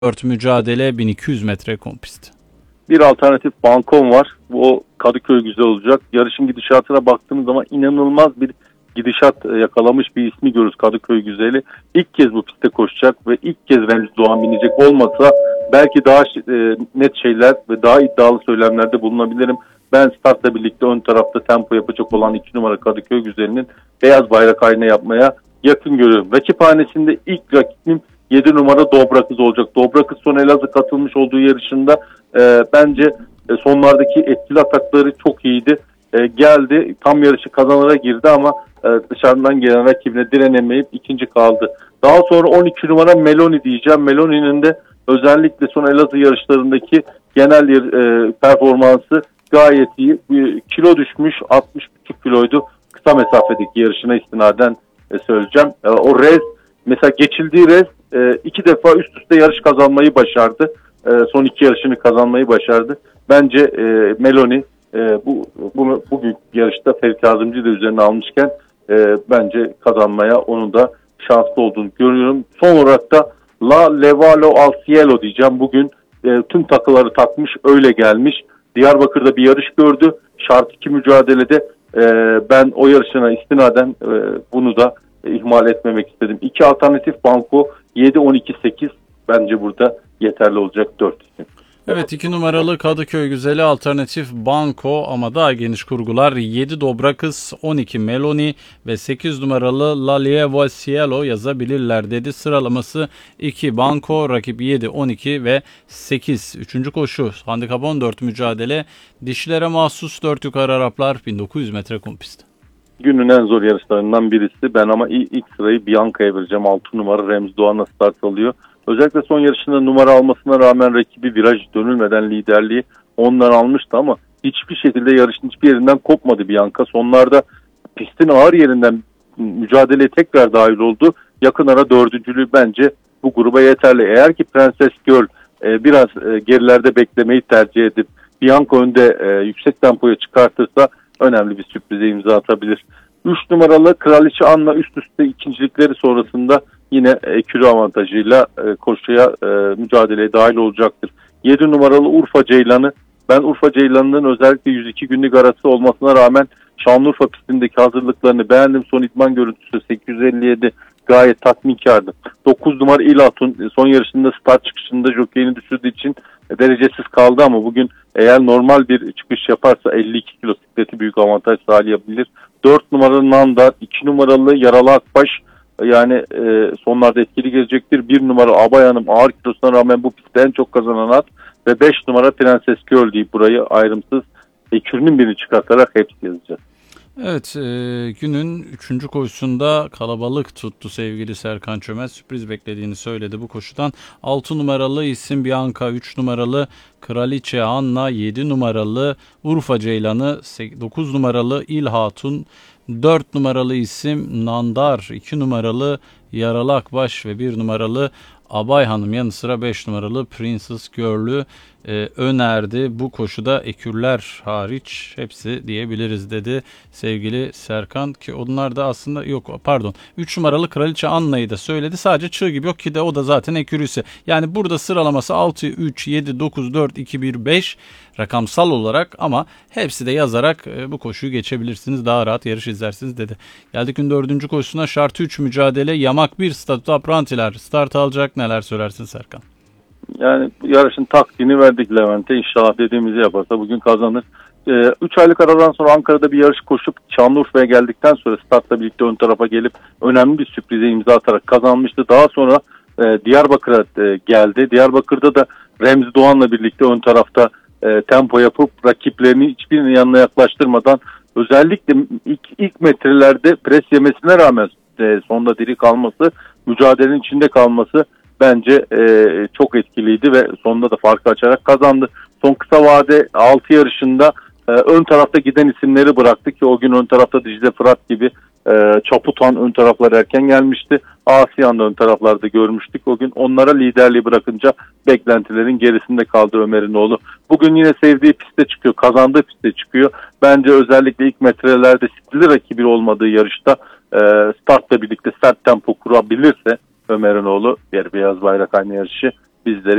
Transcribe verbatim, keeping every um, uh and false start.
dört mücadele bin iki yüz metre kum pist. Bir alternatif Bankon var. Bu Kadıköy güzel olacak. Yarışın gidişatına baktığımız zaman inanılmaz bir gidişat yakalamış bir ismi görürüz, Kadıköy güzeli. İlk kez bu pistte koşacak ve ilk kez Remzi Doğan binecek olmasa belki daha e, net şeyler ve daha iddialı söylemlerde bulunabilirim. Ben startla birlikte ön tarafta tempo yapacak olan iki numara Kadıköy güzelinin beyaz bayrak haline yapmaya yakın görüyorum. Rakiphanesinde ilk rakibim yedi numara Dobra Kız olacak. Dobra Kız son Elazığ katılmış olduğu yarışında e, bence e, sonlardaki etkili atakları çok iyiydi. E, geldi tam yarışı kazanara girdi ama e, dışarıdan gelen rakibine direnemeyip ikinci kaldı. Daha sonra on iki numara Meloni diyeceğim. Meloni'nin de özellikle son Elazığ yarışlarındaki genel e, performansı gayet iyi. E, kilo düşmüş, altmış buçuk kiloydu. Kısa mesafedeki yarışına istinaden e, söyleyeceğim. E, o rez, mesela geçildiği rez e, iki defa üst üste yarış kazanmayı başardı. E, son iki yarışını kazanmayı başardı. Bence e, Meloni e, bu bunu bugün yarışta Ferit Yardımcı da üzerine almışken e, bence kazanmaya onun da şanslı olduğunu görüyorum. Son olarak da La Levalo Al Cielo diyeceğim. Bugün e, tüm takıları takmış, öyle gelmiş. Diyarbakır'da bir yarış gördü. Şart iki mücadelede e, ben o yarışına istinaden e, bunu da e, ihmal etmemek istedim. İki alternatif banko yedi on iki sekiz bence burada yeterli olacak dört isim. Evet, iki numaralı Kadıköy güzeli alternatif banko ama daha geniş kurgular yedi Dobra Kız, on iki Meloni ve sekiz numaralı La Lievo Cielo yazabilirler dedi. Sıralaması iki banko, rakip yedi, on iki ve sekiz. Üçüncü koşu handikap on dört mücadele, dişilere mahsus dört yukarı Araplar bin dokuz yüz metre kum pisti. Günün en zor yarışlarından birisi. Ben ama ilk sırayı Bianca'ya vereceğim. altı numara Remzi Doğan'la start alıyor. Özellikle son yarışında numara almasına rağmen rakibi viraj dönülmeden liderliği ondan almıştı ama hiçbir şekilde yarışın hiçbir yerinden kopmadı Bianca. Sonlarda pistin ağır yerinden mücadeleye tekrar dahil oldu. Yakın ara dördüncülüğü bence bu gruba yeterli. Eğer ki Prenses Girl e, biraz e, gerilerde beklemeyi tercih edip Bianca önde e, yüksek tempoya çıkartırsa önemli bir sürprize imza atabilir. üç numaralı Kraliçe Anna üst üste ikincilikleri sonrasında yine ekürü avantajıyla e, koşuya e, mücadeleye dahil olacaktır. yedi numaralı Urfa Ceylanı. Ben Urfa Ceylanı'nın özellikle yüz iki günlük arası olmasına rağmen Şanlıurfa pistindeki hazırlıklarını beğendim. Son idman görüntüsü sekiz yüz elli yedi gayet tatminkardı. dokuz numara İlatun son yarışında start çıkışında jokeyini düşürdüğü için derecesiz kaldı ama bugün eğer normal bir çıkış yaparsa elli iki kilo sikleti büyük avantaj sağlayabilir. dört numaralı Nandar, iki numaralı Yaralı Akbaş yani e, sonlarda etkili gelecektir. bir numara Abay Hanım ağır kilosuna rağmen bu pistte en çok kazanan at ve beş numara Prenses Girl deyip burayı ayrımsız ekürünün birini çıkartarak hepsi yazacağız. Evet, e, günün üçüncü koşusunda kalabalık tuttu sevgili Serkan Çömez. Sürpriz beklediğini söyledi bu koşudan. altı numaralı isim Bianca, üç numaralı Kraliçe Anna, yedi numaralı Urfa Ceylanı, dokuz numaralı İl Hatun, dört numaralı isim Nandar, iki numaralı Yaralı Akbaş ve bir numaralı Abay Hanım yanı sıra beş numaralı Princess Girl'ü e, önerdi. Bu koşuda ekürler hariç hepsi diyebiliriz dedi sevgili Serkan, ki onlar da aslında yok pardon üç numaralı Kraliçe Anna'yı da söyledi. Sadece çığ gibi yok ki de o da zaten ekürüsü. Yani burada sıralaması altı, üç, yedi, dokuz, dört, iki, bir, beş rakamsal olarak ama hepsi de yazarak e, bu koşuyu geçebilirsiniz. Daha rahat yarış izlersiniz dedi. Geldik gün dördüncü koşusuna. Şart üç mücadele, yamak bir statü aprantiler start alacak. Neler söylersin Serkan? Yani yarışın taktiğini verdik Levent'e. İnşallah dediğimizi yaparsa bugün kazanır. üç ee, aylık aradan sonra Ankara'da bir yarış koşup Şanlıurfa'ya geldikten sonra startla birlikte ön tarafa gelip önemli bir sürprize imza atarak kazanmıştı. Daha sonra e, Diyarbakır'a e, geldi. Diyarbakır'da da Remzi Doğan'la birlikte ön tarafta e, tempo yapıp rakiplerini hiçbirinin yanına yaklaştırmadan özellikle ilk, ilk metrelerde pres yemesine rağmen e, sonunda diri kalması, mücadelenin içinde kalması bence e, çok etkiliydi ve sonunda da farkı açarak kazandı. Son kısa vade altı yarışında e, ön tarafta giden isimleri bıraktı ki o gün ön tarafta Dicle Fırat gibi e, Çaputan ön taraflar erken gelmişti. Asiyan da ön taraflarda görmüştük. O gün onlara liderliği bırakınca beklentilerin gerisinde kaldı Ömer'in oğlu. Bugün yine sevdiği piste çıkıyor, kazandığı piste çıkıyor. Bence özellikle ilk metrelerde stili rakibi olmadığı yarışta e, startla birlikte sert tempo kurabilirse Ömer'in oğlu bir beyaz bayrak aynı yarışı bizleri